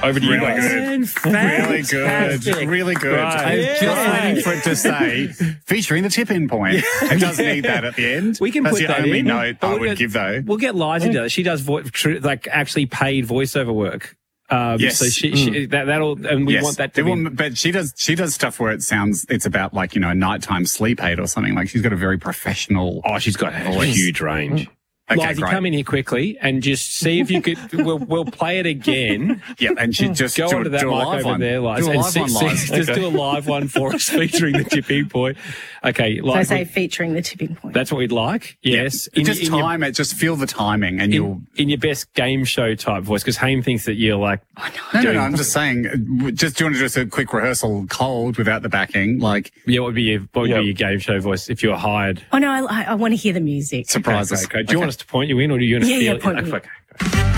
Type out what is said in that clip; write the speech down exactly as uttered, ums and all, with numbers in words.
Over to you Really guys. good. Really good. Really good. Right. I was Yeah. just waiting for it to say, featuring the tipping point. It does need that at the end. We can That's put the that only in. note But I we'll would get- give, though. We'll get Liza to do that. She does vo- tr- like actually paid voiceover work. Um, Yes. So she, she that that'll and we Yes. want that to There be. will- but she does she does stuff where it sounds it's about like, you know, a nighttime sleep aid or something. Like she's got a very professional. Oh, she's got a voice. huge range. Okay, Liza, great. come in here quickly and just see if you could. we'll, we'll play it again. Yeah, and she just Go do, onto a- that do a mic live over one. there, Liza, Do a and live see- one see- live. just do a live one for us featuring the tipping point. Okay, So I like say featuring the tipping point. that's what we'd like. Yes, in, just in your, time it, just feel the timing and you'll in, in your best game show type voice, because Haim thinks that you're like. No, no, doing- no, I'm just saying, uh, just do you want to just a quick rehearsal cold without the backing? Like, Yeah, what would be your what would Yep. be your game show voice if you were hired? Oh, no, I, I want to hear the music. surprises. Okay, okay. Do you want us to point you in, or do you want to Yeah, feel yeah, point me. Okay, okay.